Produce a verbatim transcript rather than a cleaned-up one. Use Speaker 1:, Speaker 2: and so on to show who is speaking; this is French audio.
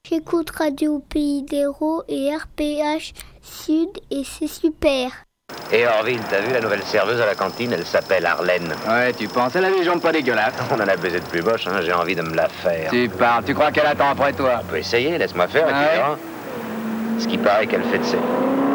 Speaker 1: J'écoute Radio Pays d'Hérault et R P H Sud et c'est super.
Speaker 2: Et Orville, t'as vu la nouvelle serveuse à la cantine? Elle s'appelle Arlène.
Speaker 3: Ouais, tu penses, elle a des jambes pas dégueulasses.
Speaker 2: On en a baisé de plus moche, hein, j'ai envie de me la faire.
Speaker 3: Tu parles, tu crois qu'elle attend après toi?
Speaker 2: On peut essayer, laisse-moi faire et
Speaker 3: Ah
Speaker 2: tu
Speaker 3: ouais?
Speaker 2: verras. Ce qui paraît qu'elle fait de ses...